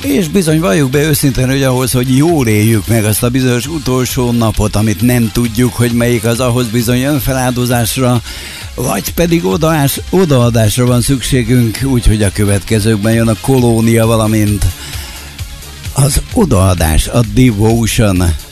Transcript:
És bizony valljuk be őszintén, hogy ahhoz, hogy jól éljük meg azt a bizonyos utolsó napot, amit nem tudjuk, hogy melyik az, ahhoz bizony önfeláldozásra, vagy pedig odaadásra van szükségünk, úgyhogy a következőkben jön a kolónia, valamint az odaadás, a devotion.